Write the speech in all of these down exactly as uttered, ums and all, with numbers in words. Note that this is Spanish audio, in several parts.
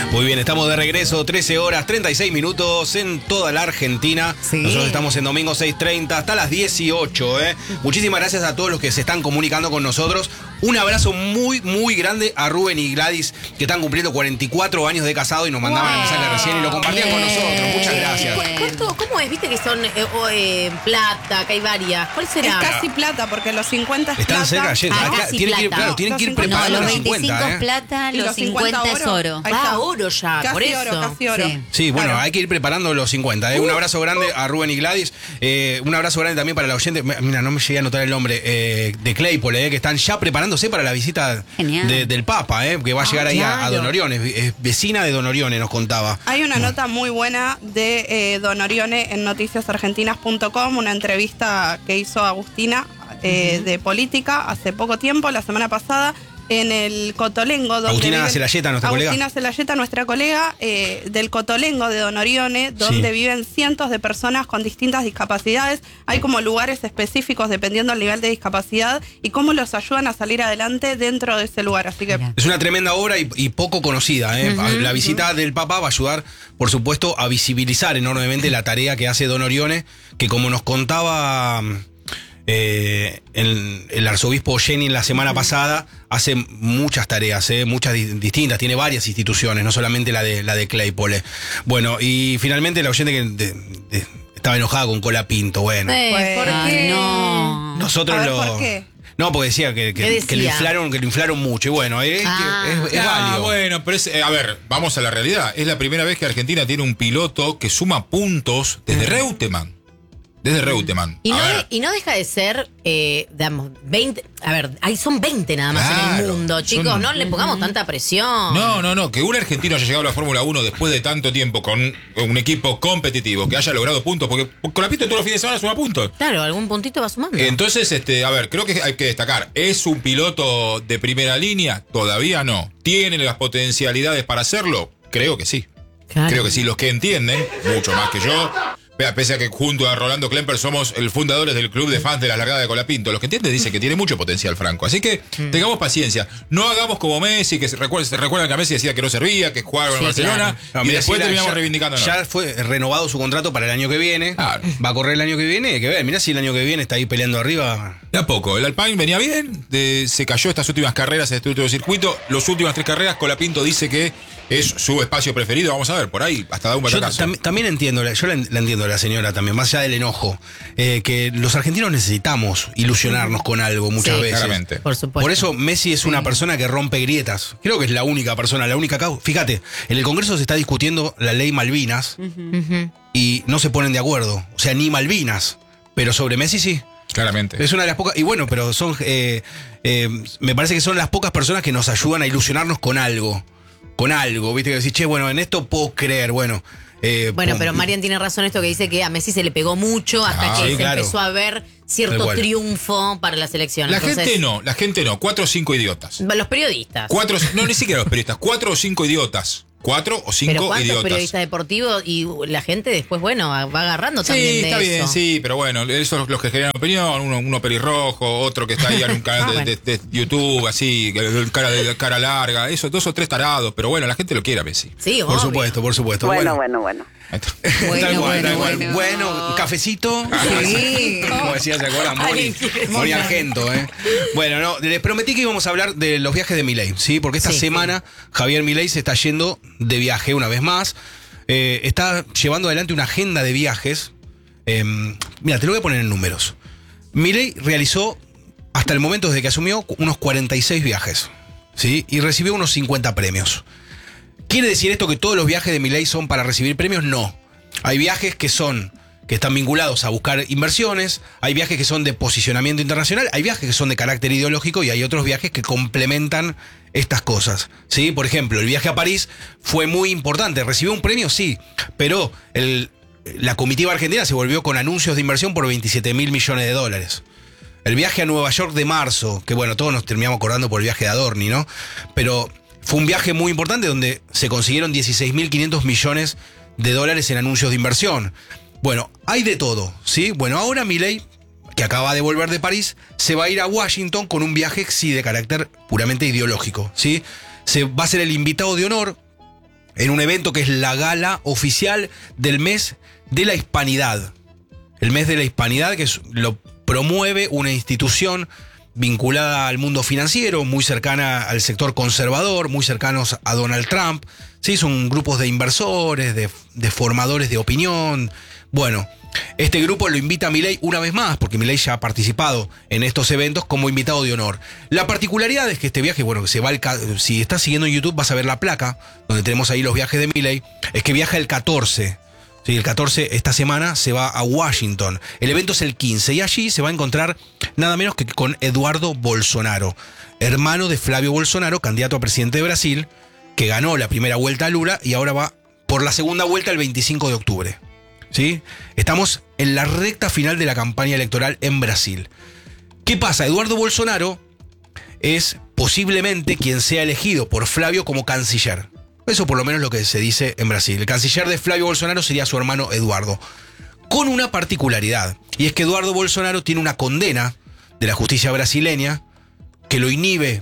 Muy bien, estamos de regreso, trece horas, treinta y seis minutos en toda la Argentina. Sí. Nosotros estamos en domingo seis treinta hasta las dieciocho. ¿eh? Muchísimas gracias a todos los que se están comunicando con nosotros. Un abrazo muy, muy grande a Rubén y Gladys, que están cumpliendo cuarenta y cuatro años de casado y nos mandaban wow. el mensaje recién y lo compartían bien. con nosotros. Muchas gracias. ¿Cuánto, ¿Cómo es? Viste que son eh, eh, plata, que hay varias. ¿Cuál será? Es casi plata, porque los cincuenta es Están plata. cerca, ah, acá, tienen, que ir, claro, tienen que ir preparando no, los los veinticinco cincuenta. es plata, ¿eh? los cincuenta es oro. Va oro ya, casi por eso. Oro, casi oro. Sí, sí bueno, claro. hay que ir preparando los cincuenta. ¿eh? Uh. Un abrazo grande a Rubén y Gladys. Eh, un abrazo grande también para la oyente. Mira, no me llegué a anotar el nombre. Eh, de Claypole, eh, que están ya preparándose para la visita de, del Papa, eh, que va a llegar ah, ahí claro. a, a Don Orione. Es vecina de Don Orione, nos contaba. Hay una no. nota muy buena de eh, Don Orione en noticias argentinas punto com, una entrevista que hizo Agustina eh, uh-huh. de política hace poco tiempo, la semana pasada, en el Cotolengo. Donde Agustina viven, Celayeta, nuestra Agustina colega. Agustina Celayeta, nuestra colega, eh, del Cotolengo de Don Orione, donde sí. viven cientos de personas con distintas discapacidades. Hay como lugares específicos dependiendo del nivel de discapacidad y cómo los ayudan a salir adelante dentro de ese lugar. Así que es una tremenda obra y, y poco conocida. ¿eh? Uh-huh, la visita uh-huh. del Papa va a ayudar, por supuesto, a visibilizar enormemente la tarea que hace Don Orione, que como nos contaba... Eh, el, el arzobispo Jenny la semana pasada hace muchas tareas, eh, muchas di- distintas, tiene varias instituciones, no solamente la de la de Claypole. Bueno, y finalmente la oyente que de, de, estaba enojada con Colapinto, bueno. Eh, ¿Por qué? No. Nosotros A ver, lo. ¿por qué? No, porque decía que, que, decía? que lo inflaron, que lo inflaron mucho. Y bueno, es, ah, es, es ah, válido. Bueno, pero es, eh, a ver, vamos a la realidad. Es la primera vez que Argentina tiene un piloto que suma puntos desde mm. Reutemann. Desde Reutemann. Y no, de, y no deja de ser, eh, digamos, veinte. A ver, ahí son veinte nada más claro, en el mundo, chicos. Son, no le pongamos uh-huh. tanta presión. No, no, no. Que un argentino haya llegado a la Fórmula uno después de tanto tiempo con un equipo competitivo, que haya logrado puntos, porque Colapinto todos los fines de semana suma puntos. Claro, algún puntito va sumando. Entonces, este, a ver, creo que hay que destacar. ¿Es un piloto de primera línea? Todavía no. ¿Tiene las potencialidades para hacerlo? Creo que sí. Claro. Creo que sí. Los que entienden, mucho más que yo. Pese a que junto a Rolando Klemper somos el fundadores del club de fans de la largada de Colapinto, los que entienden dicen que tiene mucho potencial Franco. Así que mm. tengamos paciencia. No hagamos como Messi, que se recuerdan, se recuerdan que a Messi decía que no servía, que jugaba con sí, Barcelona, claro. no, y después terminamos ya, reivindicando. Ya fue renovado su contrato para el año que viene. Claro. Va a correr el año que viene. Hay que ver, mirá si el año que viene está ahí peleando arriba. De a poco. El Alpine venía bien, de, se cayó estas últimas carreras en este último circuito. Las últimas tres carreras, Colapinto dice que es su espacio preferido. Vamos a ver, por ahí, hasta da un batacazo. Yo tam- también entiendo, yo la, la entiendo a la señora también, más allá del enojo, eh, que los argentinos necesitamos ilusionarnos con algo muchas sí, veces. Claramente. Por supuesto. Por eso Messi es una sí. persona que rompe grietas. Creo que es la única persona, la única causa. Fíjate, en el Congreso se está discutiendo la ley Malvinas uh-huh. y no se ponen de acuerdo. O sea, ni Malvinas, pero sobre Messi sí. Claramente. Es una de las pocas, y bueno, pero son, eh, eh, me parece que son las pocas personas que nos ayudan a ilusionarnos con algo. Con algo, viste, que decís, che, bueno, en esto puedo creer, bueno. Eh, bueno, pum. pero Marian tiene razón esto que dice que a Messi se le pegó mucho hasta ah, que sí, se claro. empezó a ver cierto triunfo para la selección. La Entonces, gente no, la gente no, cuatro o cinco idiotas. Los periodistas. Cuatro, no, ni siquiera los periodistas, cuatro o cinco idiotas. Cuatro o cinco pero ¿cuántos idiotas. periodistas deportivos y la gente después, bueno, va agarrando sí, también de está eso. bien, sí, pero bueno, esos los que generan opinión, uno, uno pelirrojo, otro que está ahí en un canal ah, de, bueno. de, de YouTube, así, cara, de cara larga, eso, dos o tres tarados, pero bueno, la gente lo quiere a Messi. Sí, por obvio. supuesto, por supuesto. Bueno, bueno, bueno. Bueno, tal cual, bueno, tal cual. bueno. Bueno, cafecito. Sí. Como decía, ¿se acuerdan? Moni, Moni Argento, ¿eh? Bueno, no, les prometí que íbamos a hablar de los viajes de Milei, ¿sí? Porque esta sí, semana sí. Javier Milei se está yendo de viaje una vez más. Eh, está llevando adelante una agenda de viajes. Eh, mira, te lo voy a poner en números. Milei realizó, hasta el momento desde que asumió, unos cuarenta y seis viajes, ¿sí? Y recibió unos cincuenta premios. ¿Quiere decir esto que todos los viajes de Milei son para recibir premios? No. Hay viajes que son, que están vinculados a buscar inversiones, hay viajes que son de posicionamiento internacional, hay viajes que son de carácter ideológico y hay otros viajes que complementan estas cosas, ¿sí? Por ejemplo, el viaje a París fue muy importante, recibió un premio, sí, pero el, la comitiva argentina se volvió con anuncios de inversión por veintisiete mil millones de dólares. El viaje a Nueva York de marzo, que bueno, todos nos terminamos acordando por el viaje de Adorni, ¿no? Pero fue un viaje muy importante donde se consiguieron dieciséis mil quinientos millones de dólares en anuncios de inversión. Bueno, hay de todo, ¿sí? Bueno, ahora Milei, que acaba de volver de París, se va a ir a Washington con un viaje, sí, de carácter puramente ideológico, ¿sí? Se va a ser el invitado de honor en un evento que es la gala oficial del mes de la hispanidad. El mes de la hispanidad, que es, lo promueve una institución vinculada al mundo financiero, muy cercana al sector conservador, muy cercanos a Donald Trump. Sí, son grupos de inversores, de, de formadores de opinión. Bueno, este grupo lo invita a Milei una vez más, porque Milei ya ha participado en estos eventos como invitado de honor. La particularidad es que este viaje, bueno, que se va al, si estás siguiendo en YouTube vas a ver la placa, donde tenemos ahí los viajes de Milei, es que viaja el catorce. Sí, el catorce, esta semana, se va a Washington. El evento es el quince y allí se va a encontrar nada menos que con Eduardo Bolsonaro, hermano de Flavio Bolsonaro, candidato a presidente de Brasil, que ganó la primera vuelta a Lula y ahora va por la segunda vuelta el veinticinco de octubre. ¿Sí? Estamos en la recta final de la campaña electoral en Brasil. ¿Qué pasa? Eduardo Bolsonaro es posiblemente quien sea elegido por Flavio como canciller. Eso por lo menos es lo que se dice en Brasil. El canciller de Flavio Bolsonaro sería su hermano Eduardo. Con una particularidad, y es que Eduardo Bolsonaro tiene una condena de la justicia brasileña que lo inhibe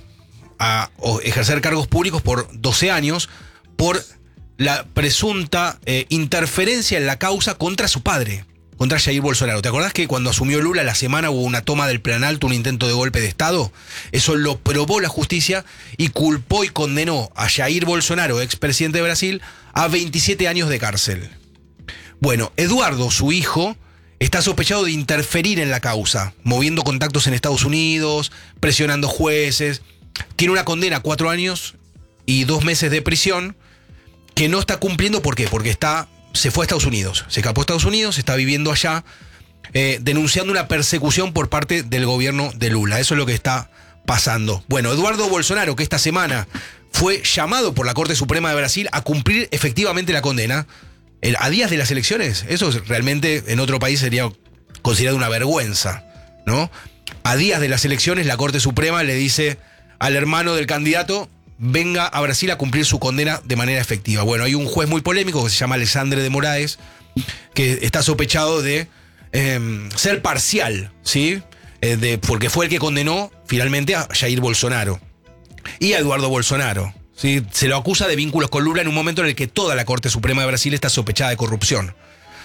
a ejercer cargos públicos por doce años por la presunta eh, interferencia en la causa contra su padre, contra Jair Bolsonaro. ¿Te acordás que cuando asumió Lula la semana hubo una toma del Planalto, un intento de golpe de Estado? Eso lo probó la justicia y culpó y condenó a Jair Bolsonaro, expresidente de Brasil, a veintisiete años de cárcel. Bueno, Eduardo, su hijo, está sospechado de interferir en la causa, moviendo contactos en Estados Unidos, presionando jueces. Tiene una condena a cuatro años y dos meses de prisión que no está cumpliendo. ¿Por qué? Porque está... se fue a Estados Unidos, se escapó a Estados Unidos, está viviendo allá, eh, denunciando una persecución por parte del gobierno de Lula. Eso es lo que está pasando. Bueno, Eduardo Bolsonaro, que esta semana fue llamado por la Corte Suprema de Brasil a cumplir efectivamente la condena, el, a días de las elecciones, eso realmente en otro país sería considerado una vergüenza, ¿no? A días de las elecciones la Corte Suprema le dice al hermano del candidato: venga a Brasil a cumplir su condena de manera efectiva. Bueno, hay un juez muy polémico que se llama Alexandre de Moraes, que está sospechado de eh, ser parcial, ¿sí? Eh, de, porque fue el que condenó finalmente a Jair Bolsonaro y a Eduardo Bolsonaro, ¿sí? Se lo acusa de vínculos con Lula en un momento en el que toda la Corte Suprema de Brasil está sospechada de corrupción.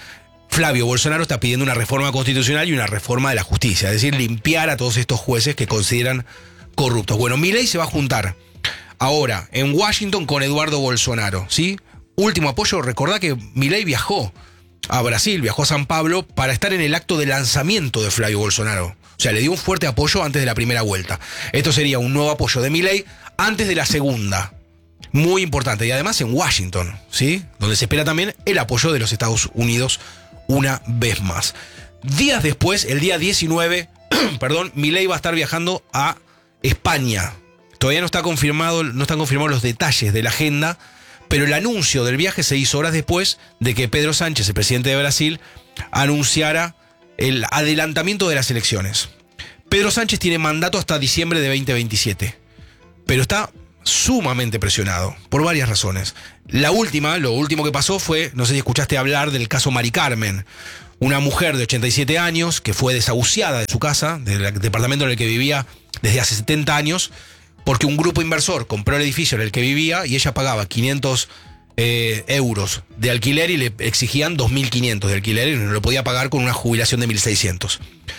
Flavio Bolsonaro está pidiendo una reforma constitucional y una reforma de la justicia, es decir, limpiar a todos estos jueces que consideran corruptos. Bueno, Milei se va a juntar ahora en Washington con Eduardo Bolsonaro, ¿sí? Último apoyo, recordá que Milei viajó a Brasil, viajó a San Pablo para estar en el acto de lanzamiento de Flavio Bolsonaro. O sea, le dio un fuerte apoyo antes de la primera vuelta. Esto sería un nuevo apoyo de Milei antes de la segunda. Muy importante. Y además en Washington, ¿sí? Donde se espera también el apoyo de los Estados Unidos una vez más. Días después, el día diecinueve, perdón, Milei va a estar viajando a España. Todavía no está confirmado, no están confirmados los detalles de la agenda, pero el anuncio del viaje se hizo horas después de que Pedro Sánchez, el presidente de Brasil, anunciara el adelantamiento de las elecciones. Pedro Sánchez tiene mandato hasta diciembre de veinte veintisiete, pero está sumamente presionado por varias razones. La última, lo último que pasó fue, no sé si escuchaste hablar del caso Mari Carmen, una mujer de ochenta y siete años que fue desahuciada de su casa, del departamento en el que vivía desde hace setenta años, porque un grupo inversor compró el edificio en el que vivía y ella pagaba quinientos eh, euros de alquiler y le exigían dos mil quinientos de alquiler y no lo podía pagar con una jubilación de mil seiscientos.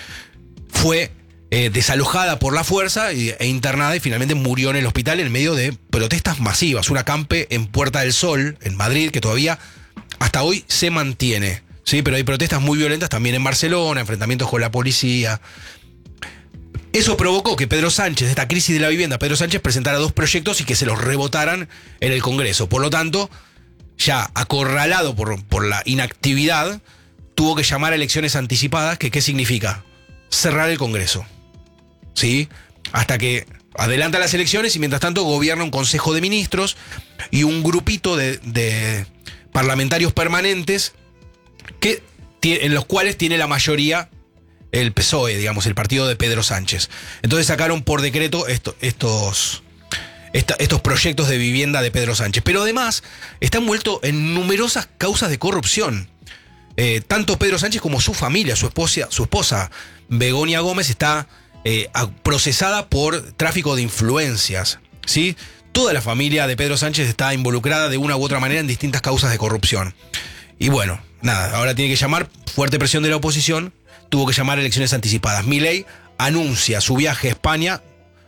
Fue eh, desalojada por la fuerza y, e internada y finalmente murió en el hospital en medio de protestas masivas. Un acampe en Puerta del Sol, en Madrid, que todavía hasta hoy se mantiene. Sí, pero hay protestas muy violentas también en Barcelona, enfrentamientos con la policía. Eso provocó que Pedro Sánchez, esta crisis de la vivienda, Pedro Sánchez presentara dos proyectos y que se los rebotaran en el Congreso. Por lo tanto, ya acorralado por, por la inactividad, tuvo que llamar a elecciones anticipadas, que ¿qué significa? Cerrar el Congreso. ¿Sí? Hasta que adelanta las elecciones y mientras tanto gobierna un Consejo de Ministros y un grupito de, de parlamentarios permanentes que, en los cuales tiene la mayoría el P S O E, digamos, el partido de Pedro Sánchez. Entonces sacaron por decreto esto, estos, esta, estos proyectos de vivienda de Pedro Sánchez. Pero además está envuelto en numerosas causas de corrupción. Eh, tanto Pedro Sánchez como su familia, su esposa, su esposa Begoña Gómez, está eh, procesada por tráfico de influencias, ¿sí? toda la familia de Pedro Sánchez está involucrada de una u otra manera en distintas causas de corrupción. Y bueno, nada, ahora tiene que llamar, fuerte presión de la oposición, tuvo que llamar a elecciones anticipadas. Milei anuncia su viaje a España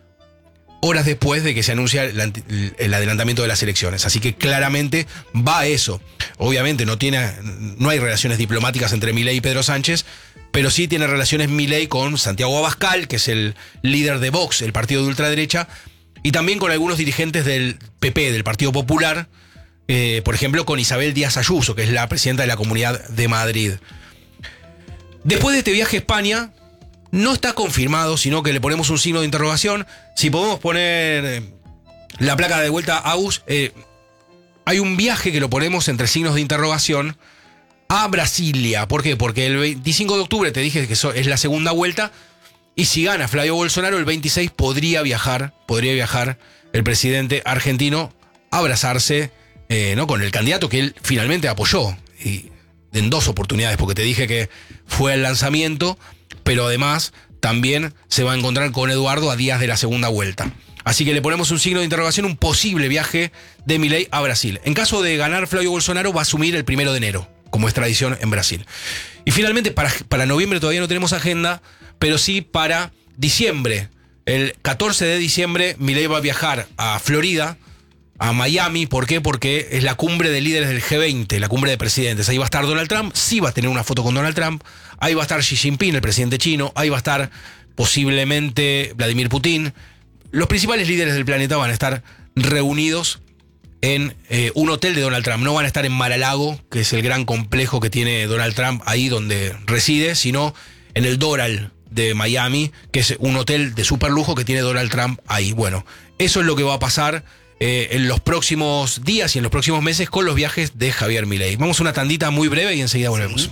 horas después de que se anuncia el, el adelantamiento de las elecciones. Así que claramente va a eso. Obviamente no tiene, no hay relaciones diplomáticas entre Milei y Pedro Sánchez, pero sí tiene relaciones Milei con Santiago Abascal, que es el líder de Vox, el partido de ultraderecha, y también con algunos dirigentes del P P, del Partido Popular, eh, por ejemplo con Isabel Díaz Ayuso, que es la presidenta de la Comunidad de Madrid. Después de este viaje a España, no está confirmado, sino que le ponemos un signo de interrogación. Si podemos poner la placa de vuelta a Agus, eh, hay un viaje que lo ponemos entre signos de interrogación a Brasilia. ¿Por qué? Porque el veinticinco de octubre te dije que es la segunda vuelta, y si gana Flavio Bolsonaro, el veintiséis podría viajar, podría viajar el presidente argentino a abrazarse eh, ¿no? con el candidato que él finalmente apoyó. Y en dos oportunidades, porque te dije que fue el lanzamiento, pero además también se va a encontrar con Eduardo a días de la segunda vuelta. Así que le ponemos un signo de interrogación, un posible viaje de Milei a Brasil. En caso de ganar Flavio Bolsonaro, va a asumir el primero de enero, como es tradición en Brasil. Y finalmente, para, para noviembre todavía no tenemos agenda, pero sí para diciembre. El catorce de diciembre, Milei va a viajar a Florida, a Miami. ¿Por qué? Porque es la cumbre de líderes del G veinte, la cumbre de presidentes. Ahí va a estar Donald Trump, sí va a tener una foto con Donald Trump. Ahí va a estar Xi Jinping, el presidente chino. Ahí va a estar posiblemente Vladimir Putin. Los principales líderes del planeta van a estar reunidos en eh, un hotel de Donald Trump. No van a estar en Mar-a-Lago, que es el gran complejo que tiene Donald Trump ahí donde reside, sino en el Doral de Miami, que es un hotel de super lujo que tiene Donald Trump ahí. Bueno, eso es lo que va a pasar eh, en los próximos días y en los próximos meses con los viajes de Javier Milei. Vamos a una tandita muy breve y enseguida volvemos.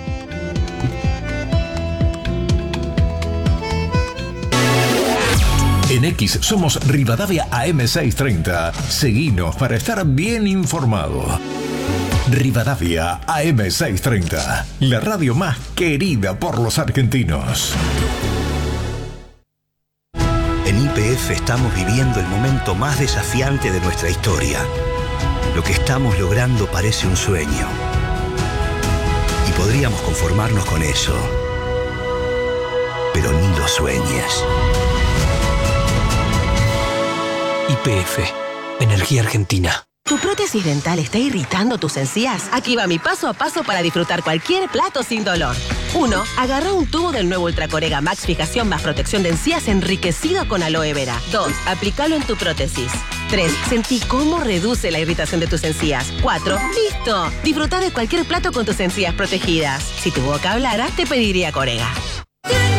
En X somos Rivadavia A M seiscientos treinta. Seguinos para estar bien informado. Rivadavia A M seiscientos treinta, la radio más querida por los argentinos. En Y P F estamos viviendo el momento más desafiante de nuestra historia. Lo que estamos logrando parece un sueño. Y podríamos conformarnos con eso. Pero ni lo sueñes. Y P F, Energía Argentina. ¿Tu prótesis dental está irritando tus encías? Aquí va mi paso a paso para disfrutar cualquier plato sin dolor. uno. Agarra un tubo del nuevo Ultracorega Max Fijación más protección de encías enriquecido con aloe vera. dos. Aplícalo en tu prótesis. tres. Sentí cómo reduce la irritación de tus encías. cuatro. ¡Listo! Disfruta de cualquier plato con tus encías protegidas. Si tu boca hablara, te pediría Corega.